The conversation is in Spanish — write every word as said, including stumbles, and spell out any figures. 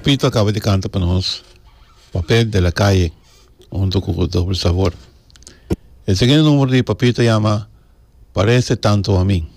Papito acaba de cantar para nosotros Papel de la Calle, junto con Doble Sabor. El siguiente número de Papito llama Parece tanto a mí.